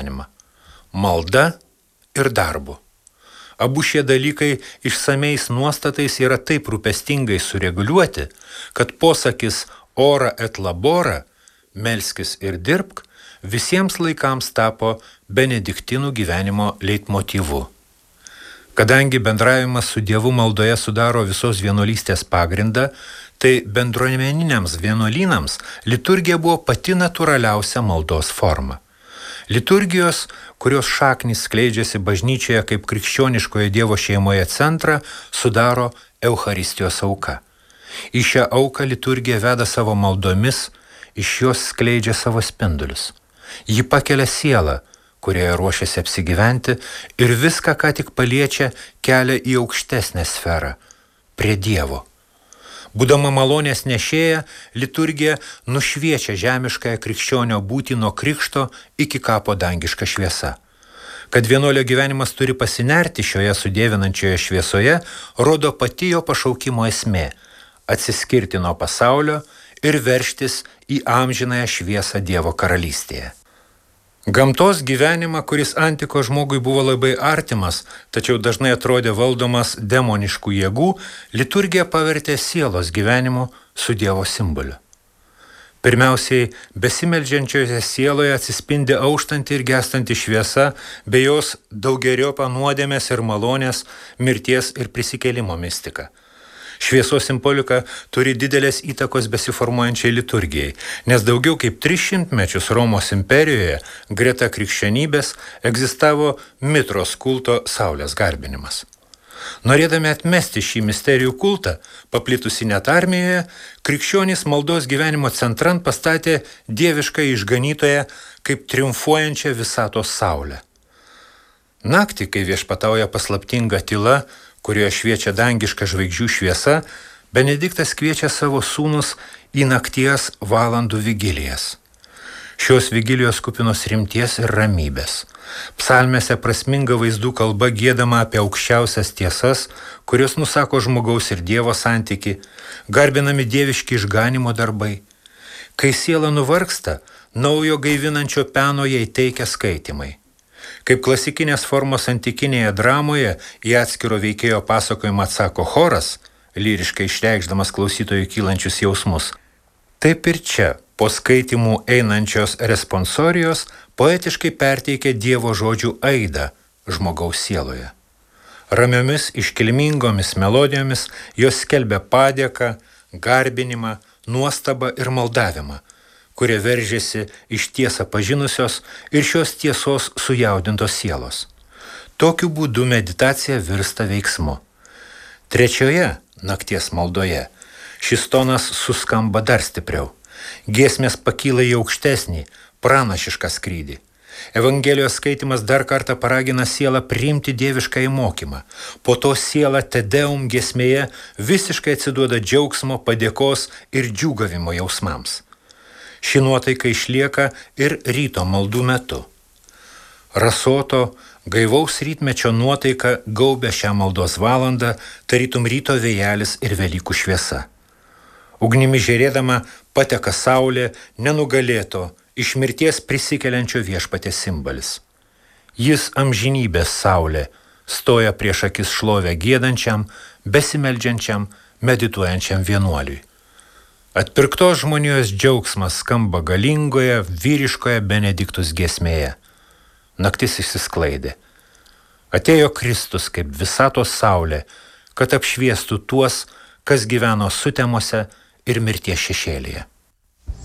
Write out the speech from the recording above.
gyvenimą – malda ir darbu. Abu šie dalykai išsameis nuostatais yra taip rūpestingai sureguliuoti, kad posakis ora et labora, melskis ir dirbk, visiems laikams tapo benediktinų gyvenimo leitmotyvu. Kadangi bendravimas su Dievu maldoje sudaro visos vienuolystės pagrindą, tai bendruomeniniams vienuolynams liturgija buvo pati natūraliausia maldos forma. Liturgijos, kurios šaknys skleidžiasi bažnyčioje kaip krikščioniškoje Dievo šeimoje centrą, sudaro Eucharistijos auka. Į šią auką liturgija veda savo maldomis, iš jos skleidžia savo spindulius. Ji pakelia sielą, kurioje ruošiasi apsigyventi, ir viską, ką tik paliečia, kelia į aukštesnę sferą, prie Dievo. Būdama malonės nešėja, liturgija nušviečia žemiškąją krikščionio būtį nuo krikšto iki kapo dangiška šviesa. Kad vienuolio gyvenimas turi pasinerti šioje sudievinančioje šviesoje, rodo pati jo pašaukimo esmė – atsiskirti nuo pasaulio ir veržtis į amžinąją šviesą Dievo karalystėje. Gamtos gyvenimą, kuris antikos žmogui buvo labai artimas, tačiau dažnai atrodė valdomas demoniškų jėgų, liturgija pavertė sielos gyvenimu su Dievo simboliu. Pirmiausiai, besimeldžiančioje sieloje atsispindi auštanti ir gestanti šviesa, bei jos daugeriopą nuodėmės ir malonės, mirties ir prisikėlimo mistika. Šviesos simbolika turi didelės įtakos besiformuojančiai liturgijai, nes daugiau kaip 300 mečius Romos imperijoje greta krikščionybės egzistavo Mitros kulto saulės garbinimas. Norėdami atmesti šį misterijų kultą, paplitusį net armijoje, krikščionys maldos gyvenimo centran pastatė dievišką išganytoją kaip triumfuojančią visatos saulę. Naktį, kai viešpatauja paslaptinga tyla, kurioje šviečia dangiška žvaigždžių šviesa, Benediktas kviečia savo sūnus į nakties valandų vigilijas. Šios vigilijos kupinos rimties ir ramybės. Psalmėse prasminga vaizdų kalba giedama apie aukščiausias tiesas, kurios nusako žmogaus ir Dievo santyki, garbinami dieviški išganimo darbai. Kai siela nuvargsta, naujo gaivinančio peno jai teikia skaitymai. Kaip klasikinės formos antikinėje dramoje į atskiro veikėjo pasakojimą atsako choras, lyriškai išreikšdamas klausytojų kylančius jausmus, taip ir čia, po skaitimų einančios responsorijos, poetiškai perteikia Dievo žodžių aidą žmogaus sieloje. Ramiomis iškilmingomis melodijomis jos skelbia padėką, garbinimą, nuostabą ir maldavimą, kurie veržėsi iš tiesą pažinusios ir šios tiesos sujaudintos sielos. Tokiu būdu meditacija virsta veiksmu. Trečioje nakties maldoje šis tonas suskamba dar stipriau. Giesmės pakyla į aukštesnį, pranašišką skrydį. Evangelijos skaitimas dar kartą paragina sielą priimti dievišką įmokymą. Po to siela Te Deum giesmėje visiškai atsiduoda džiaugsmo, padėkos ir džiūgavimo jausmams. Ši nuotaika išlieka ir ryto maldų metu. Rasoto, gaivaus rytmečio nuotaika gaubia šią maldos valandą, tarytum ryto vėjelis ir Velykų šviesa. Ugnimi žėrėdama pateka saulė nenugalėto, iš mirties prisikeliančio viešpatės simbolis. Jis amžinybės saulė stoja prieš akis šlovę giedančiam, besimeldžiančiam, medituojančiam vienuoliui. Atpirktos žmonijos džiaugsmas skamba galingoje, vyriškoje Benediktus giesmėje. Naktis išsisklaidė. Atėjo Kristus kaip visatos saulė, kad apšviestų tuos, kas gyveno sutemose ir mirties šešėlyje.